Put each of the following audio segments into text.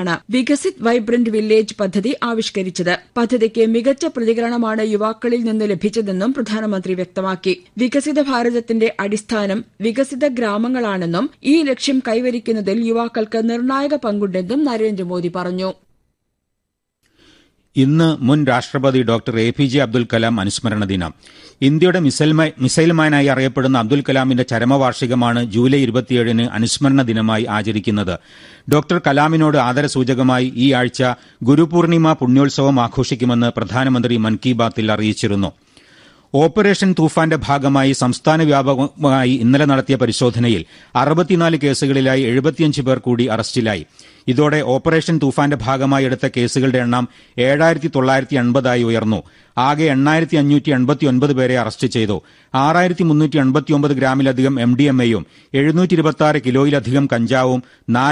Viksit vibrant village പദ്ധതി ആവിഷ്കരിച്ചത്. പദ്ധതിക്ക് മികച്ച പ്രതികരണമാണ് യുവാക്കളിൽ നിന്ന് ലഭിച്ചതെന്നും പ്രധാനമന്ത്രി വ്യക്തമാക്കി. വികസിത ഭാരതത്തിന്റെ അടിസ്ഥാനം വികസിത ഗ്രാമങ്ങളാണെന്നും ഈ ലക്ഷ്യം കൈവരിക്കുന്നതിൽ യുവാക്കൾക്ക് നിർണായക പങ്കുണ്ടെന്നും നരേന്ദ്രമോദി പറഞ്ഞു. ഇന്ന് മുൻ രാഷ്ട്രപതി ഡോക്ടർ APJ അബ്ദുൽ കലാം അനുസ്മരണ ദിനം. ഇന്ത്യയുടെ മിസൈൽമാനായി അറിയപ്പെടുന്ന അബ്ദുൽ കലാമിന്റെ ചരമവാർഷികമാണ് ജൂലൈ 27 അനുസ്മരണ ദിനമായി ആചരിക്കുന്നത്. ഡോക്ടർ കലാമിനോട് ആദരസൂചകമായി ഈ ആഴ്ച ഗുരുപൂർണിമ പുണ്യോത്സവം ആഘോഷിക്കുമെന്ന് പ്രധാനമന്ത്രി മൻ കി ബാത്തിൽ അറിയിച്ചിരുന്നു. ഓപ്പറേഷൻ തൂഫാന്റെ ഭാഗമായി സംസ്ഥാന വ്യാപകമായി ഇന്നലെ നടത്തിയ പരിശോധനയിൽ 64 കേസുകളിലായി 75 പേർ കൂടി അറസ്റ്റിലായി. ഇതോടെ ഓപ്പറേഷൻ തൂഫാന്റെ ഭാഗമായി എടുത്ത കേസുകളുടെ എണ്ണം 7980 ഉയർന്നു. ആകെ 8589 പേരെ അറസ്റ്റ് ചെയ്തു. 6389 ഗ്രാമിലധികം MDMA-യും 726 കിലോയിലധികം കഞ്ചാവും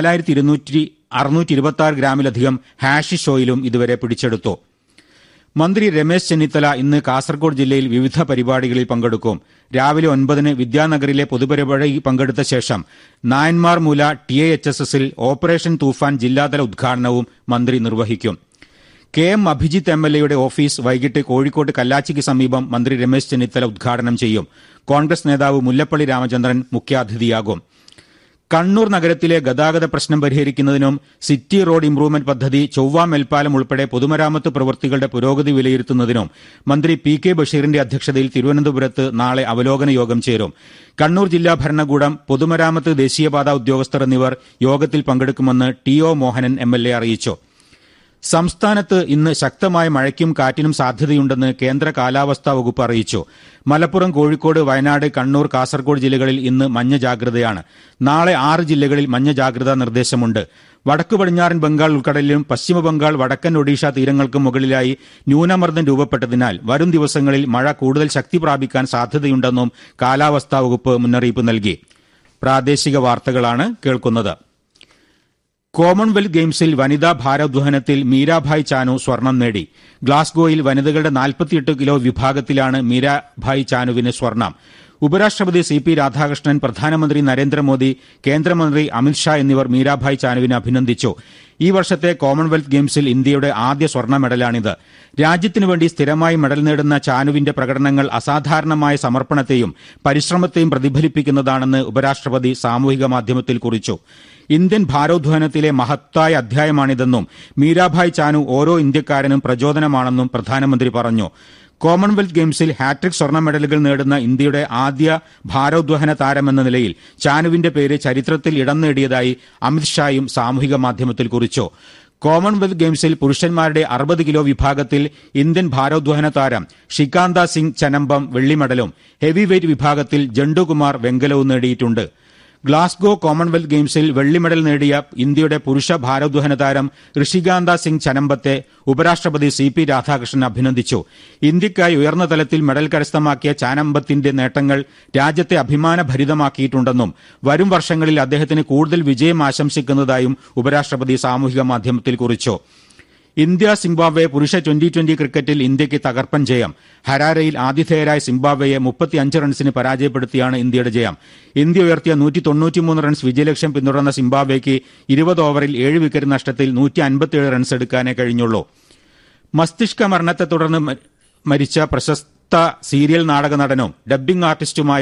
4626 ഗ്രാമിലധികം ഹാഷിഷ് ഓയിലും ഇതുവരെ പിടിച്ചെടുത്തു. മന്ത്രി രമേശ് ചെന്നിത്തല ഇന്ന് കാസർഗോഡ് ജില്ലയിൽ വിവിധ പരിപാടികളിൽ പങ്കെടുക്കും. രാവിലെ 9 വിദ്യാനഗറിലെ പൊതുപരിപാടിയിൽ പങ്കെടുത്ത ശേഷം നായന്മാർ മൂല TAHSS-ൽ ഓപ്പറേഷൻ തൂഫാൻ ജില്ലാതല ഉദ്ഘാടനവും മന്ത്രി നിർവഹിക്കും. KM അഭിജിത്ത് MLA-യുടെ ഓഫീസ് വൈകിട്ട് കോഴിക്കോട് കല്ലാച്ചിക്ക് സമീപം മന്ത്രി രമേശ് ചെന്നിത്തല ഉദ്ഘാടനം ചെയ്യും. കോൺഗ്രസ് നേതാവ് മുല്ലപ്പള്ളി രാമചന്ദ്രൻ മുഖ്യാതിഥിയാകും. കണ്ണൂർ നഗരത്തിലെ ഗതാഗത പ്രശ്നം പരിഹരിക്കുന്നതിനും സിറ്റി റോഡ് ഇംപ്രൂവ്മെന്റ് പദ്ധതി, ചൊവ്വ മേൽപ്പാലം ഉൾപ്പെടെ പൊതുമരാമത്ത് പ്രവൃത്തികളുടെ പുരോഗതി വിലയിരുത്തുന്നതിനും മന്ത്രി PK ബഷീറിന്റെ അധ്യക്ഷതയിൽ തിരുവനന്തപുരത്ത് നാളെ അവലോകന യോഗം ചേരും. കണ്ണൂർ ജില്ലാ ഭരണകൂടം, പൊതുമരാമത്ത്, ദേശീയപാത ഉദ്യോഗസ്ഥർ എന്നിവർ യോഗത്തിൽ പങ്കെടുക്കുമെന്ന് TO മോഹനൻ MLA അറിയിച്ചു. സംസ്ഥാനത്ത് ഇന്ന് ശക്തമായ മഴയ്ക്കും കാറ്റിനും സാധ്യതയുണ്ടെന്ന് കേന്ദ്ര കാലാവസ്ഥാ വകുപ്പ് അറിയിച്ചു. മലപ്പുറം, കോഴിക്കോട്, വയനാട്, കണ്ണൂർ, കാസർഗോഡ് ജില്ലകളിൽ ഇന്ന് മഞ്ഞ ജാഗ്രതയാണ്. നാളെ 6 ജില്ലകളിൽ മഞ്ഞ ജാഗ്രതാ നിർദ്ദേശമുണ്ട്. വടക്കു പടിഞ്ഞാറൻ ബംഗാൾ ഉൾക്കടലിലും പശ്ചിമബംഗാൾ, വടക്കൻ ഒഡീഷ തീരങ്ങൾക്കും മുകളിലായി ന്യൂനമർദ്ദം രൂപപ്പെട്ടതിനാൽ വരും ദിവസങ്ങളിൽ മഴ കൂടുതൽ ശക്തി പ്രാപിക്കാൻ സാധ്യതയുണ്ടെന്നും കാലാവസ്ഥാ വകുപ്പ് മുന്നറിയിപ്പ് നൽകി. പ്രാദേശിക വാർത്തകളാണ് കേൾക്കുന്നത്. കോമൺവെൽത്ത് ഗെയിംസിൽ വനിതാ ഭാരോദ്വഹനത്തിൽ മീരാഭായ് ചാനു സ്വർണം നേടി. ഗ്ലാസ്ഗോയിൽ വനിതകളുടെ 48 കിലോ വിഭാഗത്തിലാണ് മീരാഭായ് ചാനുവിന് സ്വർണം. ഉപരാഷ്ട്രപതി CP രാധാകൃഷ്ണൻ, പ്രധാനമന്ത്രി നരേന്ദ്രമോദി, കേന്ദ്രമന്ത്രി അമിത്ഷാ എന്നിവർ മീരാഭായ് ചാനുവിനെ അഭിനന്ദിച്ചു. ഈ വർഷത്തെ കോമൺവെൽത്ത് ഗെയിംസിൽ ഇന്ത്യയുടെ ആദ്യ സ്വർണ്ണ മെഡലാണിത്. രാജ്യത്തിനുവേണ്ടി സ്ഥിരമായി മെഡൽ നേടുന്ന ചാനുവിന്റെ പ്രകടനങ്ങൾ അസാധാരണമായ സമർപ്പണത്തെയും പരിശ്രമത്തെയും പ്രതിഫലിപ്പിക്കുന്നതാണെന്ന് ഉപരാഷ്ട്രപതി സാമൂഹിക മാധ്യമത്തിൽ കുറിച്ചു. ഇന്ത്യൻ ഭാരോദ്വഹനത്തിലെ മഹത്തായ അധ്യായമാണിതെന്നും മീരാഭായ് ചാനു ഓരോ ഇന്ത്യക്കാരനും പ്രചോദനമാണെന്നും പ്രധാനമന്ത്രി പറഞ്ഞു. കോമൺവെൽത്ത് ഗെയിംസിൽ ഹാട്രിക് സ്വർണ്ണ മെഡലുകൾ നേടുന്ന ഇന്ത്യയുടെ ആദ്യ ഭാരോദ്വഹന താരമെന്ന നിലയിൽ ചാനുവിന്റെ പേര് ചരിത്രത്തിൽ ഇടം നേടിയതായി അമിത്ഷായും സാമൂഹിക മാധ്യമത്തിൽ കുറിച്ചു. കോമൺവെൽത്ത് ഗെയിംസിൽ പുരുഷന്മാരുടെ 60 കിലോ വിഭാഗത്തിൽ ഇന്ത്യൻ ഭാരോദ്വഹന താരം ഷികാന്ത സിംഗ് ചനമ്പം വെള്ളി മെഡലും ഹെവി വെയ്റ്റ് വിഭാഗത്തിൽ ജണ്ടുകുമാർ വെങ്കലവും നേടിയിട്ടുണ്ട്. ഗ്ലാസ്ഗോ കോമൺവെൽത്ത് ഗെയിംസിൽ വെള്ളി മെഡൽ നേടിയ ഇന്ത്യയുടെ പുരുഷ ഭാരോദ്വഹന താരം ഋഷികാന്ത സിംഗ് ചനമ്പത്തെ ഉപരാഷ്ട്രപതി CP രാധാകൃഷ്ണൻ അഭിനന്ദിച്ചു. ഇന്ത്യയ്ക്കായി ഉയർന്ന തലത്തിൽ മെഡൽ കരസ്ഥമാക്കിയ ചാനമ്പത്തിന്റെ നേട്ടങ്ങൾ രാജ്യത്തെ അഭിമാനഭരിതമാക്കിയിട്ടുണ്ടെന്നും വരും വർഷങ്ങളിൽ അദ്ദേഹത്തിന് കൂടുതൽ വിജയം ആശംസിക്കുന്നതായും ഉപരാഷ്ട്രപതി സാമൂഹിക മാധ്യമത്തിൽ കുറിച്ചു. ഇന്ത്യ സിംബാബ്വെ പുരുഷ 2020 ക്രിക്കറ്റിൽ ഇന്ത്യയ്ക്ക് തകർപ്പൻ ജയം. ഹരാരയിൽ ആതിഥേയരായ സിംബാബ്വെയെ 35 റൺസിന് പരാജയപ്പെടുത്തിയാണ് ഇന്ത്യയുടെ ജയം. ഇന്ത്യ ഉയർത്തിയ 193 റൺസ് വിജയലക്ഷ്യം പിന്തുടർന്ന സിംബാബ്വെയ്ക്ക് 20 ഓവറിൽ 7 വിക്കറ്റ് നഷ്ടത്തിൽ 157 റൺസ് എടുക്കാനേ കഴിഞ്ഞുള്ളൂ. മസ്തിഷ്ക മരണത്തെ തുടർന്ന് മരിച്ച പ്രശസ്ത സീരിയൽ നാടക നടനും ഡബ്ബിംഗ് ആർട്ടിസ്റ്റുമായ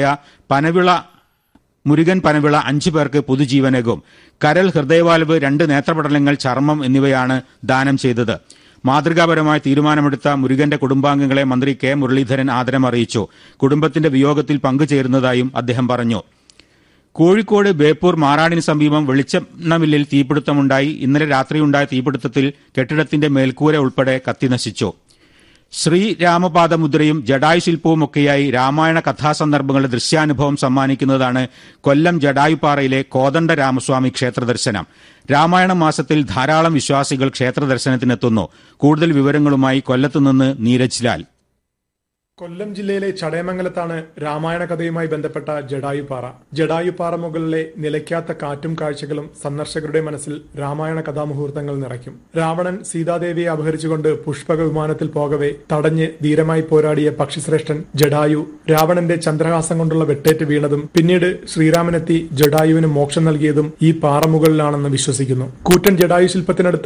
മുരുകൻ പനവിള 5 പേർക്ക് പുതുജീവനേകും. കരൾ, ഹൃദയവാൽവ്, 2 നേത്രപടലങ്ങൾ, ചർമ്മം എന്നിവയാണ് ദാനം ചെയ്തത്. മാതൃകാപരമായ തീരുമാനമെടുത്ത മുരുകന്റെ കുടുംബാംഗങ്ങളെ മന്ത്രി K മുരളീധരൻ ആദരം അറിയിച്ചു. കുടുംബത്തിന്റെ വിയോഗത്തിൽ പങ്കുചേരുന്നതായും അദ്ദേഹം പറഞ്ഞു. കോഴിക്കോട് ബേപ്പൂർ മാറാടിന് സമീപം വെളിച്ചെണ്ണമില്ലിൽ തീപിടുത്തമുണ്ടായി. ഇന്നലെ രാത്രിയുണ്ടായ തീപിടുത്തത്തിൽ കെട്ടിടത്തിന്റെ മേൽക്കൂര ഉൾപ്പെടെ കത്തിനശിച്ചു. ശ്രീരാമപാദമുദ്രയും ജഡായു ശില്പവുമൊക്കെയായി രാമായണ കഥാസന്ദർഭങ്ങളുടെ ദൃശ്യാനുഭവം സമ്മാനിക്കുന്നതാണ് കൊല്ലം ജഡായുപ്പാറയിലെ കോദണ്ഡ രാമസ്വാമി ക്ഷേത്രദർശനം. രാമായണ മാസത്തിൽ ധാരാളം വിശ്വാസികൾ ക്ഷേത്രദർശനത്തിനെത്തുന്നു. കൂടുതൽ വിവരങ്ങളുമായി കൊല്ലത്തുനിന്ന് നീരജ് ലാൽ. കൊല്ലം ജില്ലയിലെ ചടയമംഗലത്താണ് രാമായണ കഥയുമായി ബന്ധപ്പെട്ട ജടായുപാറ. ജടായുപാറ മുകളിലെ നിലയ്ക്കാത്ത കാറ്റും കാഴ്ചകളും സന്ദർശകരുടെ മനസ്സിൽ രാമായണ കഥാമുഹൂർത്തങ്ങൾ നിറയ്ക്കും. രാവണൻ സീതാദേവിയെ അപഹരിച്ചുകൊണ്ട് പുഷ്പക വിമാനത്തിൽ പോകവെ തടഞ്ഞ് ധീരമായി പോരാടിയ പക്ഷിശ്രേഷ്ഠൻ ജടായു രാവണന്റെ ചന്ദ്രഹാസം കൊണ്ടുള്ള വെട്ടേറ്റ് വീണതും പിന്നീട് ശ്രീരാമനെത്തി ജടായുവിന് മോക്ഷം നൽകിയതും ഈ പാറ മുകളിലാണെന്ന് വിശ്വസിക്കുന്നു. കൂറ്റൻ ജടായു ശില്പത്തിനടുത്ത്